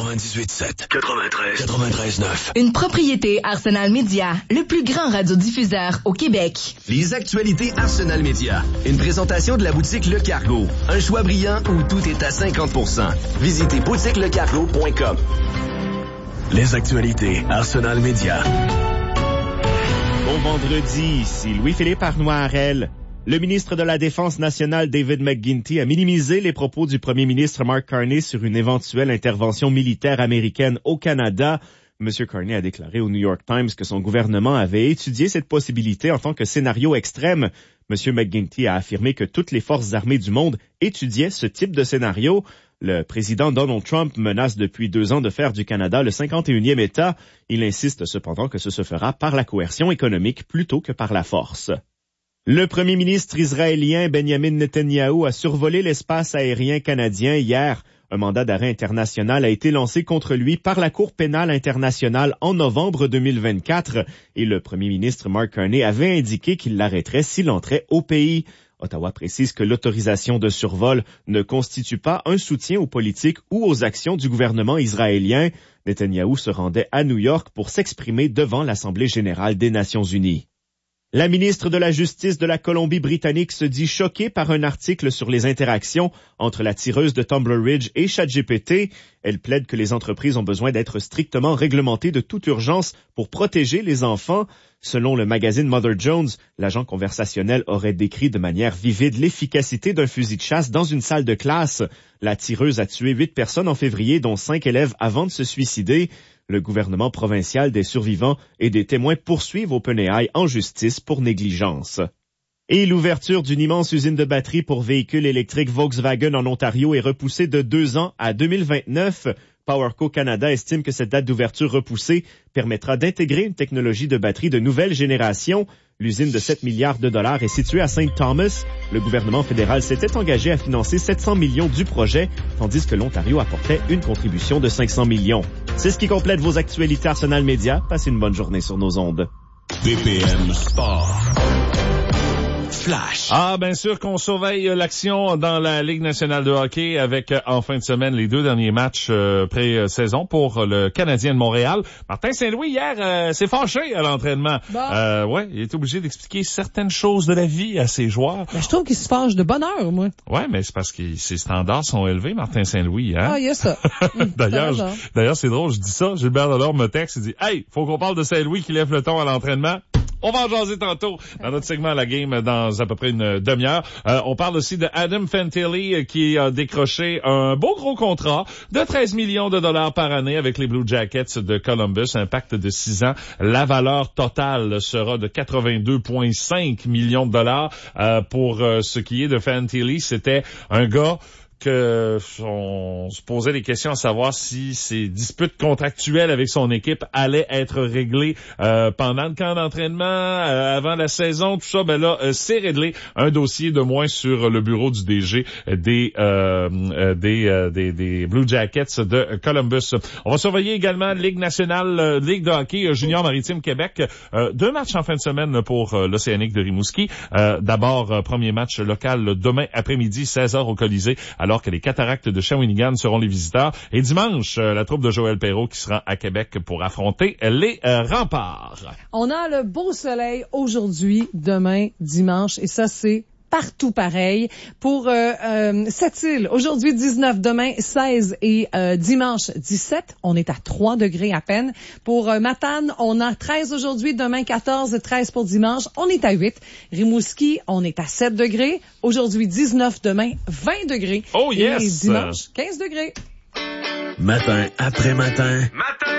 98.7, 93.9. Une propriété Arsenal Média, le plus grand radiodiffuseur au Québec. Les actualités Arsenal Média. Une présentation de la boutique Le Cargo. Un choix brillant où tout est à 50%. Visitez boutiquelecargo.com. Les actualités Arsenal Média. Bon vendredi, ici Louis-Philippe Arnoirel. Le ministre de la Défense nationale, David McGuinty, a minimisé les propos du premier ministre Mark Carney sur une éventuelle intervention militaire américaine au Canada. M. Carney a déclaré au New York Times que son gouvernement avait étudié cette possibilité en tant que scénario extrême. M. McGuinty a affirmé que toutes les forces armées du monde étudiaient ce type de scénario. Le président Donald Trump menace depuis 2 ans de faire du Canada le 51e État. Il insiste cependant que ce se fera par la coercion économique plutôt que par la force. Le premier ministre israélien Benjamin Netanyahou a survolé l'espace aérien canadien hier. Un mandat d'arrêt international a été lancé contre lui par la Cour pénale internationale en novembre 2024 et le premier ministre Mark Carney avait indiqué qu'il l'arrêterait s'il entrait au pays. Ottawa précise que l'autorisation de survol ne constitue pas un soutien aux politiques ou aux actions du gouvernement israélien. Netanyahou se rendait à New York pour s'exprimer devant l'Assemblée générale des Nations unies. La ministre de la Justice de la Colombie-Britannique se dit choquée par un article sur les interactions entre la tireuse de Tumbler Ridge et ChatGPT. Elle plaide que les entreprises ont besoin d'être strictement réglementées de toute urgence pour protéger les enfants. Selon le magazine Mother Jones, l'agent conversationnel aurait décrit de manière vivide l'efficacité d'un fusil de chasse dans une salle de classe. La tireuse a tué 8 personnes en février, dont 5 élèves avant de se suicider. Le gouvernement provincial, des survivants et des témoins poursuivent OpenAI en justice pour négligence. Et l'ouverture d'une immense usine de batteries pour véhicules électriques Volkswagen en Ontario est repoussée de 2 ans à 2029. PowerCo Canada estime que cette date d'ouverture repoussée permettra d'intégrer une technologie de batterie de nouvelle génération. L'usine de 7 milliards de dollars est située à St. Thomas. Le gouvernement fédéral s'était engagé à financer 700 millions du projet, tandis que l'Ontario apportait une contribution de 500 millions. C'est ce qui complète vos actualités Arsenal Média. Passez une bonne journée sur nos ondes. BPM Sport. Flash. Bien sûr qu'on surveille l'action dans la Ligue nationale de hockey avec en fin de semaine les 2 derniers matchs pré-saison pour le Canadien de Montréal. Martin Saint-Louis hier s'est fâché à l'entraînement. Ouais, il est obligé d'expliquer certaines choses de la vie à ses joueurs. Je trouve qu'il se fâche de bonne heure, moi. Ouais, mais c'est parce que ses standards sont élevés, Martin Saint-Louis, hein. Ah, il y a ça. D'ailleurs, c'est drôle, je dis ça, Gilbert Delorme me texte, il dit « Hey, faut qu'on parle de Saint-Louis qui lève le ton à l'entraînement. » On va en jaser tantôt dans notre segment à la game dans à peu près une demi-heure. On parle aussi de Adam Fantilli qui a décroché un beau gros contrat de 13 millions de dollars par année avec les Blue Jackets de Columbus, un pacte de 6 ans. La valeur totale sera de 82,5 millions de dollars. Pour ce qui est de Fantilli, c'était un gars que on se posait des questions à savoir si ses disputes contractuelles avec son équipe allaient être réglées pendant le camp d'entraînement, avant la saison, tout ça. Ben là, c'est réglé. Un dossier de moins sur le bureau du DG des Blue Jackets de Columbus. On va surveiller également Ligue nationale, Ligue de hockey junior maritime Québec. 2 matchs en fin de semaine pour l'Océanique de Rimouski. D'abord, premier match local demain après-midi, 16h au Colisée, alors que les Cataractes de Shawinigan seront les visiteurs. Et dimanche, la troupe de Joël Perreault qui sera à Québec pour affronter les Remparts. On a le beau soleil aujourd'hui, demain, dimanche, et ça, c'est partout pareil. Pour Sept-Îles, aujourd'hui 19, demain 16 et dimanche 17. On est à 3 degrés à peine. Pour Matane, on a 13 aujourd'hui, demain 14, 13 pour dimanche. On est à 8. Rimouski, on est à 7 degrés. Aujourd'hui 19, demain 20 degrés. Oh yes! Et dimanche 15 degrés. Matin après matin. Matin